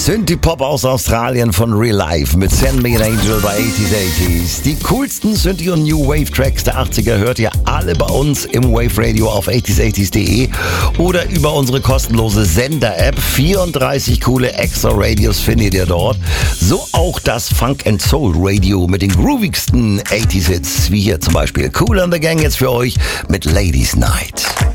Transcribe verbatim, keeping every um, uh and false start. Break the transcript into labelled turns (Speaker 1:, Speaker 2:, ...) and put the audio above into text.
Speaker 1: Synthie-Pop aus Australien von Real Life mit Send Me an Angel bei achtziger achtziger. Die coolsten Synthie- und New Wave Tracks der achtziger hört ihr alle bei uns im Wave Radio auf achtziger achtziger punkt de oder über unsere kostenlose Sender-App. vierunddreißig coole extra Radios findet ihr dort. So auch das Funk and Soul Radio mit den groovigsten achtziger Hits, wie hier zum Beispiel Kool and the Gang jetzt für euch mit Ladies Night.